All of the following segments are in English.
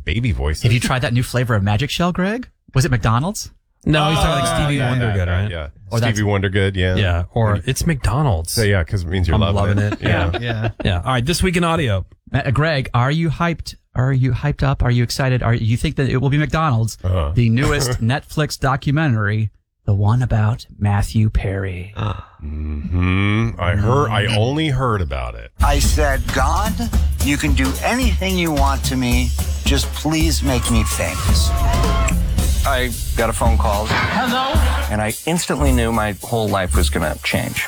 baby voices. Have you tried that new flavor of Magic Shell, Greg? Was it McDonald's? No, he's talking like Stevie Wonder Good, right? Yeah. Or Stevie Wonder Good, yeah. Yeah, or it's McDonald's. So, yeah, because it means you're I'm loving it. Yeah. Yeah. All right, this week in audio. Greg, are you hyped? Are you hyped up? Are you excited? You think that it will be McDonald's? The newest Netflix documentary, the one about Matthew Perry. I only heard about it. I said, God, you can do anything you want to me. Just please make me famous. I got a phone call. Hello? And I instantly knew my whole life was going to change.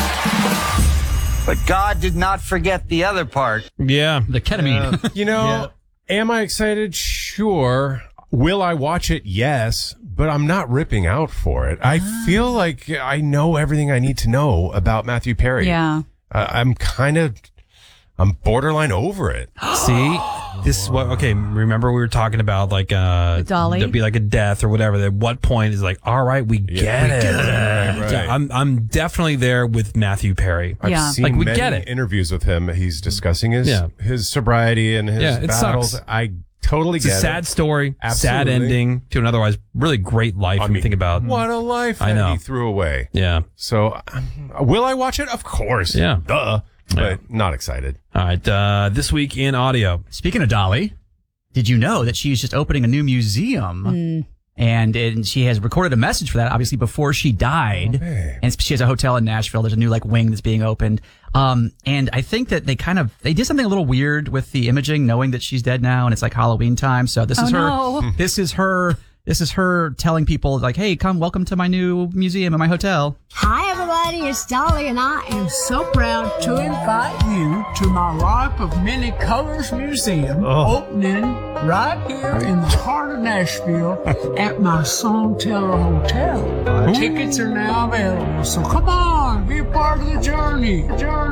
But God did not forget the other part. Yeah. The ketamine. Am I excited? Sure. Will I watch it? Yes. But I'm not ripping out for it. I feel like I know everything I need to know about Matthew Perry. Yeah. I'm borderline over it. See, this is what, okay, remember we were talking about like, Dolly? there'd be like a death or whatever. At what point is like, all right, we get it. Right. Yeah, I'm definitely there with Matthew Perry. I've Yeah. seen Like, we many get it. interviews with him. He's discussing his sobriety and his it battles. sucks. I totally It's get a it. sad story, sad Absolutely. ending to an otherwise really great life when you think about. What a life I that know. he threw away. Yeah. So, will I watch it? Of course. Yeah. Duh. But not excited. All right. This week in audio. Speaking of Dolly, did you know that she's just opening a new museum? And she has recorded a message for that, obviously, before she died. And she has a hotel in Nashville. There's a new wing that's being opened. And I think that they did something a little weird with the imaging, knowing that she's dead now and it's like Halloween time. So this is her. No. This is her telling people like, hey, welcome to my new museum and my hotel. Hi, everybody. It's Dolly, and I am so proud to invite you to my Life of Many Colors Museum, opening right here in the heart of Nashville at my Songteller Hotel. Tickets are now available, so come on, be a part of the journey.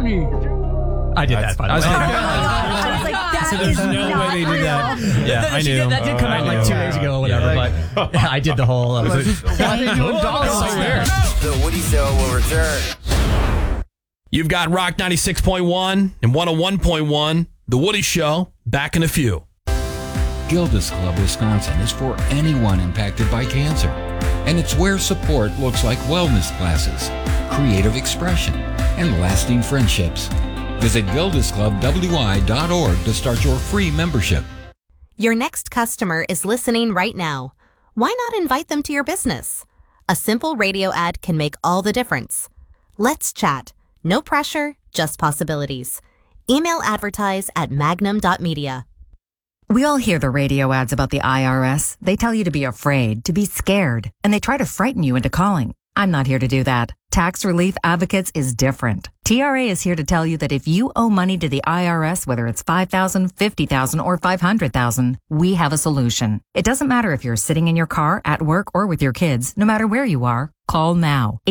I did that, by the way. I was like, that is no not way they did that. real. Yeah, I knew. That did come out like 2 days ago or whatever, but I did the whole. Why are they doing Dolly? So weird. The Woody Show will return. You've got Rock 96.1 and 101.1, The Woody Show, back in a few. Gilda's Club Wisconsin is for anyone impacted by cancer. And it's where support looks like wellness classes, creative expression, and lasting friendships. Visit gildasclubwi.org to start your free membership. Your next customer is listening right now. Why not invite them to your business? A simple radio ad can make all the difference. Let's chat. No pressure, just possibilities. Email advertise@magnum.media. We all hear the radio ads about the IRS. They tell you to be afraid, to be scared, and they try to frighten you into calling. I'm not here to do that. Tax Relief Advocates is different. TRA is here to tell you that if you owe money to the IRS, whether it's $5,000, $50,000, or $500,000, we have a solution. It doesn't matter if you're sitting in your car, at work, or with your kids. No matter where you are, call now.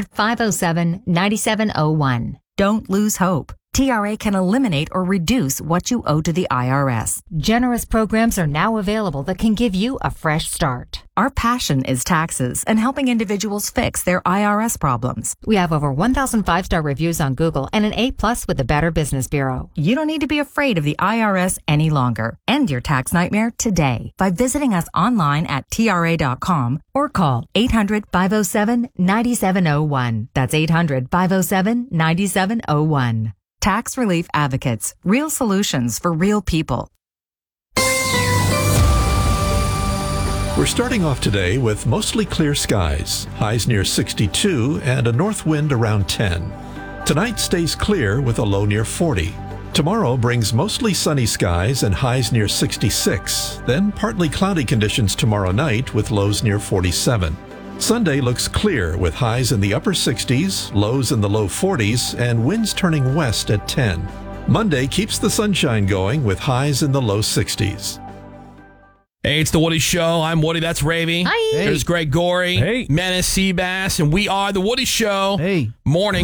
800-507-9701. Don't lose hope. TRA can eliminate or reduce what you owe to the IRS. Generous programs are now available that can give you a fresh start. Our passion is taxes and helping individuals fix their IRS problems. We have over 1,000 5-star reviews on Google and an A+ with the Better Business Bureau. You don't need to be afraid of the IRS any longer. End your tax nightmare today by visiting us online at TRA.com or call 800-507-9701. That's 800-507-9701. Tax Relief Advocates. Real solutions for real people. We're starting off today with mostly clear skies, highs near 62 and a north wind around 10. Tonight stays clear with a low near 40. Tomorrow brings mostly sunny skies and highs near 66, then partly cloudy conditions tomorrow night with lows near 47. Sunday looks clear with highs in the upper 60s, lows in the low 40s, and winds turning west at 10. Monday keeps the sunshine going with highs in the low 60s. Hey, it's The Woody Show. I'm Woody. That's Ravy. Hi. There's Greg Gorey. Hey. Menace Seabass. And we are The Woody Show. Hey. Morning.